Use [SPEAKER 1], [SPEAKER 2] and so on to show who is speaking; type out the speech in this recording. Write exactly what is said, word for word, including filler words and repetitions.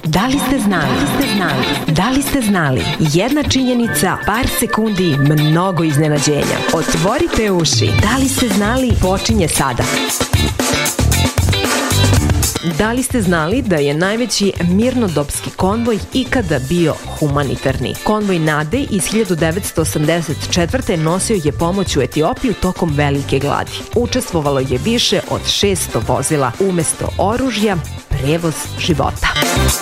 [SPEAKER 1] Da li ste znali? Da li ste znali? Da li ste znali? Jedna činjenica, par sekundi, mnogo iznenađenja. Otvorite uši. Da li ste znali? Počinje sada. Da li ste znali da je najveći mirnodopski konvoj ikada bio humanitarni? Konvoj Nade iz hiljadu devetsto osamdeset četvrte. nosio je pomoć u Etiopiju tokom velike gladi. Učestvovalo je više od šesto vozila. Umesto oružja, prevoz života.